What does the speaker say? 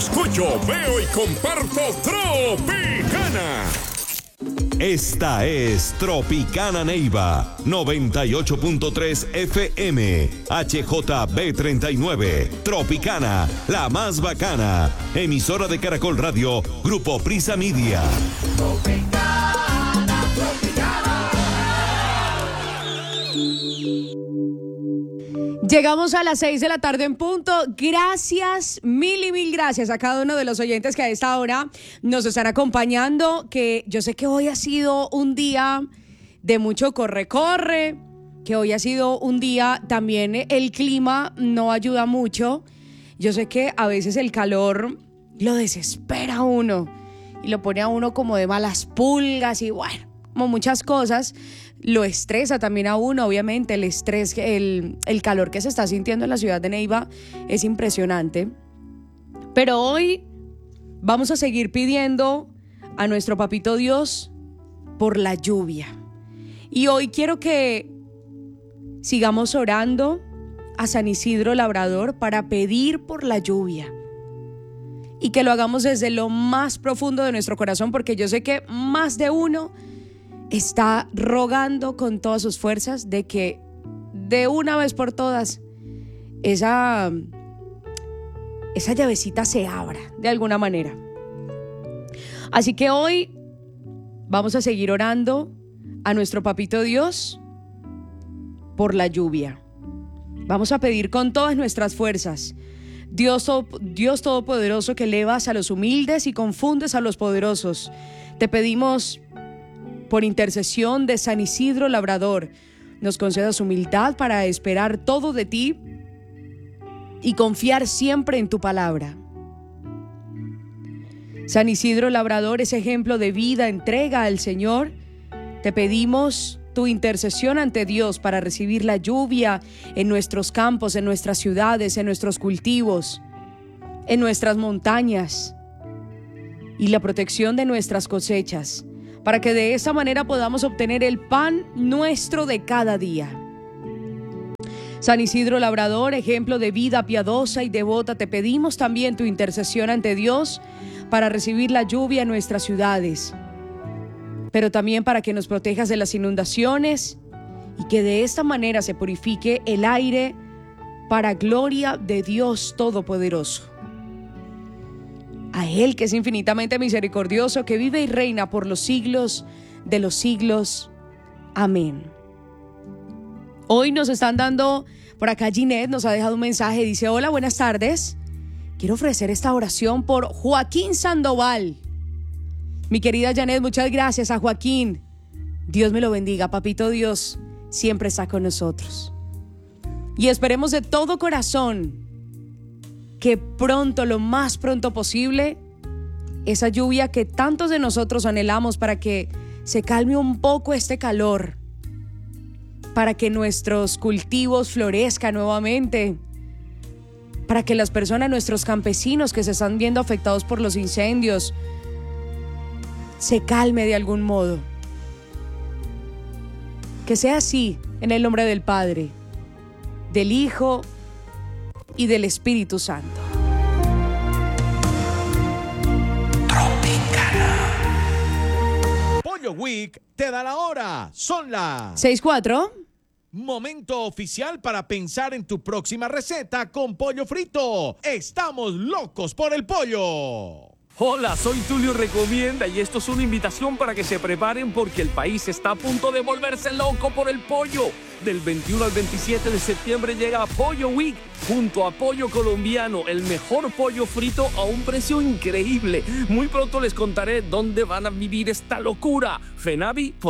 escucho, veo y comparto Tropicana. Esta es Tropicana Neiva 98.3 FM HJB39. Tropicana, la más bacana. Emisora de Caracol Radio, Grupo Prisa Media. Tropicana, Tropicana. Llegamos a las 6 de la tarde en punto. Gracias, mil y mil gracias a cada uno de los oyentes que a esta hora nos están acompañando, que yo sé que hoy ha sido un día de mucho corre-corre, que hoy ha sido un día también el clima no ayuda mucho. Yo sé que a veces el calor lo desespera a uno y lo pone a uno como de malas pulgas y bueno, como muchas cosas. Lo estresa también a uno, obviamente, el estrés, el calor que se está sintiendo en la ciudad de Neiva es impresionante. Pero hoy vamos a seguir pidiendo a nuestro papito Dios por la lluvia. Y hoy quiero que sigamos orando a San Isidro Labrador para pedir por la lluvia. Y que lo hagamos desde lo más profundo de nuestro corazón, porque yo sé que más de uno está rogando con todas sus fuerzas de que de una vez por todas esa llavecita se abra de alguna manera. Así que hoy vamos a seguir orando a nuestro papito Dios por la lluvia. Vamos a pedir con todas nuestras fuerzas. Dios Todopoderoso, que elevas a los humildes y confundes a los poderosos, te pedimos por intercesión de San Isidro Labrador, nos concedas humildad para esperar todo de ti y confiar siempre en tu palabra. San Isidro Labrador es ejemplo de vida, entrega al Señor. Te pedimos tu intercesión ante Dios para recibir la lluvia en nuestros campos, en nuestras ciudades, en nuestros cultivos, en nuestras montañas y la protección de nuestras cosechas, para que de esa manera podamos obtener el pan nuestro de cada día. San Isidro Labrador, ejemplo de vida piadosa y devota, te pedimos también tu intercesión ante Dios para recibir la lluvia en nuestras ciudades, pero también para que nos protejas de las inundaciones y que de esta manera se purifique el aire para gloria de Dios Todopoderoso. A Él, que es infinitamente misericordioso, que vive y reina por los siglos de los siglos. Amén. Hoy nos están dando, por acá Ginette nos ha dejado un mensaje, dice: hola, buenas tardes. Quiero ofrecer esta oración por Joaquín Sandoval. Mi querida Janet, muchas gracias a Joaquín. Dios me lo bendiga, papito Dios siempre está con nosotros. Y esperemos de todo corazón que pronto, lo más pronto posible, esa lluvia que tantos de nosotros anhelamos para que se calme un poco este calor, para que nuestros cultivos florezcan nuevamente, para que las personas, nuestros campesinos que se están viendo afectados por los incendios, se calme de algún modo. Que sea así, en el nombre del Padre, del Hijo y del Espíritu Santo. Pollo Week te da la hora. Son las 6:04. Momento oficial para pensar en tu próxima receta con pollo frito. Estamos locos por el pollo. Hola, soy Tulio Recomienda y esto es una invitación para que se preparen porque el país está a punto de volverse loco por el pollo. Del 21 al 27 de septiembre llega Pollo Week junto a Pollo Colombiano, el mejor pollo frito a un precio increíble. Muy pronto les contaré dónde van a vivir esta locura. FENAVI